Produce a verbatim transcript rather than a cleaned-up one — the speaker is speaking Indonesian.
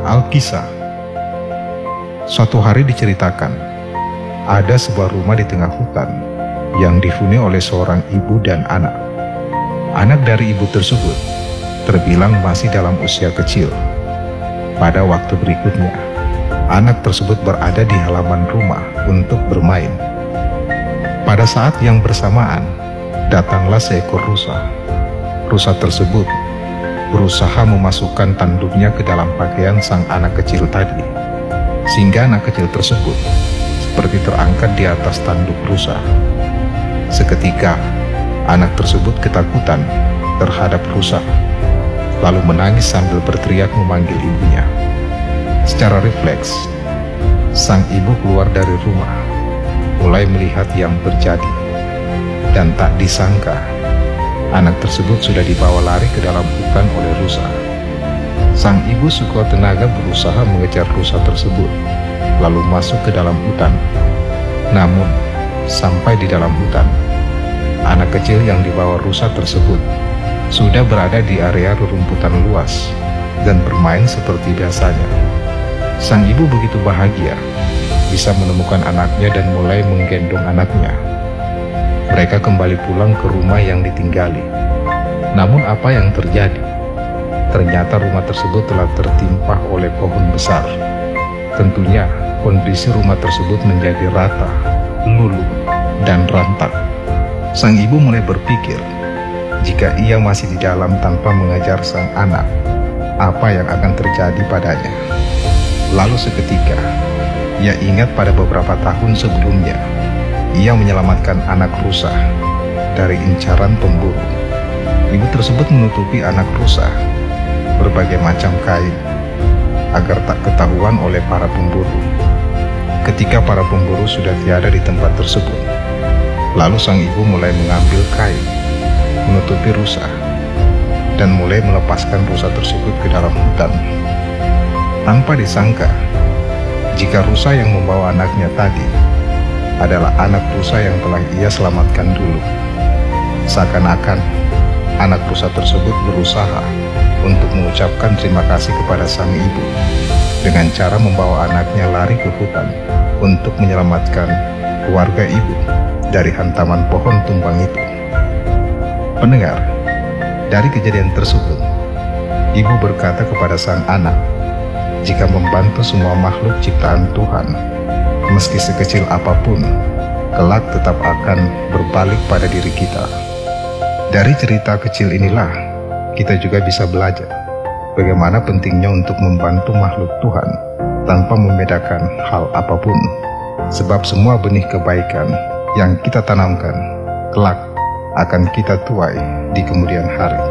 Alkisah. Suatu hari diceritakan, ada sebuah rumah di tengah hutan yang dihuni oleh seorang ibu dan anak. Anak dari ibu tersebut terbilang masih dalam usia kecil. Pada waktu berikutnya, anak tersebut berada di halaman rumah untuk bermain. Pada saat yang bersamaan, datanglah seekor rusa. Rusa tersebut berusaha memasukkan tanduknya ke dalam pakaian sang anak kecil tadi, sehingga anak kecil tersebut seperti terangkat di atas tanduk rusa. Seketika, anak tersebut ketakutan terhadap rusa, lalu menangis sambil berteriak memanggil ibunya. Secara refleks, sang ibu keluar dari rumah, mulai melihat yang terjadi, dan tak disangka, anak tersebut sudah dibawa lari ke dalam hutan oleh rusa. Sang ibu sekuat tenaga berusaha mengejar rusa tersebut, lalu masuk ke dalam hutan. Namun, sampai di dalam hutan, anak kecil yang dibawa rusa tersebut sudah berada di area rerumputan luas dan bermain seperti biasanya. Sang ibu begitu bahagia bisa menemukan anaknya dan mulai menggendong anaknya. Mereka kembali pulang ke rumah yang ditinggali. Namun apa yang terjadi? Ternyata rumah tersebut telah tertimpa oleh pohon besar. Tentunya kondisi rumah tersebut menjadi rata, luluh, dan rantak. Sang ibu mulai berpikir, jika ia masih di dalam tanpa mengajar sang anak, apa yang akan terjadi padanya? Lalu seketika, ia ingat pada beberapa tahun sebelumnya, ia menyelamatkan anak rusa dari incaran pemburu. Ibu tersebut menutupi anak rusa berbagai macam kain agar tak ketahuan oleh para pemburu. Ketika para pemburu sudah tiada di tempat tersebut, lalu sang ibu mulai mengambil kain, menutupi rusa, dan mulai melepaskan rusa tersebut ke dalam hutan. Tanpa disangka, jika rusa yang membawa anaknya tadi adalah anak rusa yang telah ia selamatkan dulu. Seakan-akan anak rusa tersebut berusaha untuk mengucapkan terima kasih kepada sang ibu dengan cara membawa anaknya lari ke hutan untuk menyelamatkan keluarga ibu dari hantaman pohon tumbang itu. Pendengar, dari kejadian tersebut, ibu berkata kepada sang anak, jika membantu semua makhluk ciptaan Tuhan, meski sekecil apapun, kelak tetap akan berbalik pada diri kita. Dari cerita kecil inilah, kita juga bisa belajar bagaimana pentingnya untuk membantu makhluk Tuhan tanpa membedakan hal apapun. Sebab semua benih kebaikan yang kita tanamkan, kelak akan kita tuai di kemudian hari.